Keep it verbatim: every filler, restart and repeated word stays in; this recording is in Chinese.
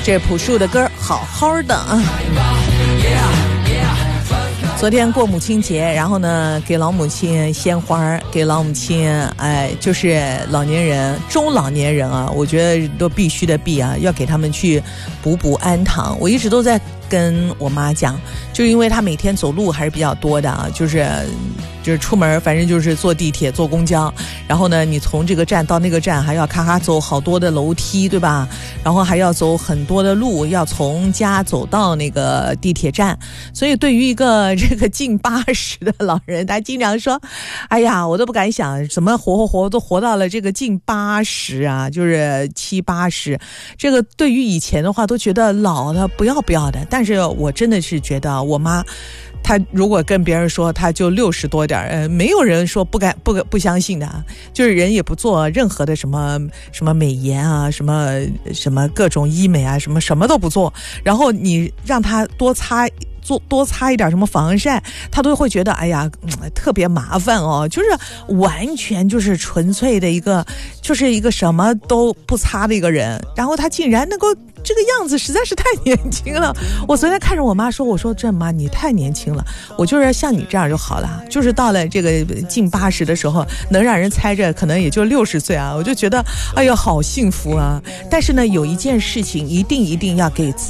这是朴树的歌，好好的啊。昨天过母亲节，然后呢，给老母亲鲜花，给老母亲，哎，就是老年人、中老年人啊，我觉得都必须的必啊，要给他们去补补安糖。我一直都在跟我妈讲，就因为她每天走路还是比较多的啊，就是就是出门反正就是坐地铁坐公交，然后呢你从这个站到那个站还要咔咔走好多的楼梯，对吧？然后还要走很多的路，要从家走到那个地铁站，所以对于一个这个近八十的老人，他经常说，哎呀我都不敢想怎么活活活都活到了这个近八十啊，就是七八十，这个对于以前的话都觉得老的不要不要的，但是我真的是觉得我妈他如果跟别人说他就六十多点，呃，没有人说不敢不不相信的，就是人也不做任何的什么什么美颜啊，什么什么各种医美啊，什么什么都不做，然后你让他多擦做多擦一点什么防晒，他都会觉得哎呀、嗯、特别麻烦哦，就是完全就是纯粹的一个就是一个什么都不擦的一个人，然后他竟然能够这个样子实在是太年轻了。我昨天看着我妈说，我说这妈你太年轻了，我就是像你这样就好了，就是到了这个近八十的时候能让人猜着可能也就六十岁啊，我就觉得哎呀好幸福啊。但是呢有一件事情一定一定要给自